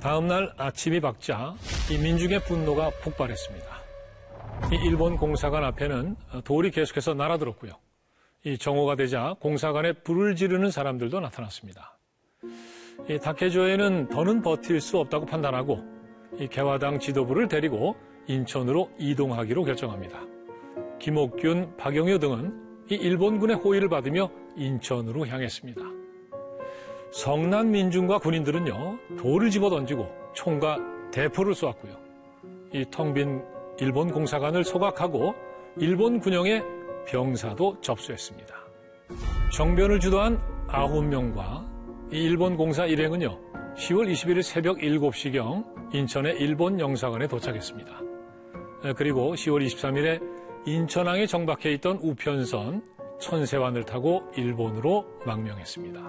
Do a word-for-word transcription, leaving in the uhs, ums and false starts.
다음 날 아침이 밝자 이 민중의 분노가 폭발했습니다. 이 일본 공사관 앞에는 돌이 계속해서 날아들었고요. 이 정오가 되자 공사관에 불을 지르는 사람들도 나타났습니다. 이 다케조에는 더는 버틸 수 없다고 판단하고 이 개화당 지도부를 데리고 인천으로 이동하기로 결정합니다. 김옥균, 박영효 등은 이 일본군의 호의를 받으며 인천으로 향했습니다. 성난 민중과 군인들은요, 돌을 집어던지고 총과 대포를 쏘았고요. 이 텅 빈 일본 공사관을 소각하고 일본 군영의 병사도 접수했습니다. 정변을 주도한 아홉 명과 이 일본 공사 일행은요, 시월 이십일일 새벽 일곱 시경 인천의 일본 영사관에 도착했습니다. 그리고 시월 이십삼일에 인천항에 정박해 있던 우편선 천세환을 타고 일본으로 망명했습니다.